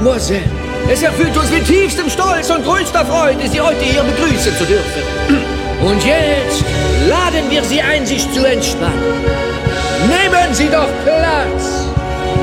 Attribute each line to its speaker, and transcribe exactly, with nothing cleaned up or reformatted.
Speaker 1: Mademoiselle, es erfüllt uns mit tiefstem Stolz und größter Freude, Sie heute hier begrüßen zu dürfen. Und jetzt laden wir Sie ein, sich zu entspannen. Nehmen Sie doch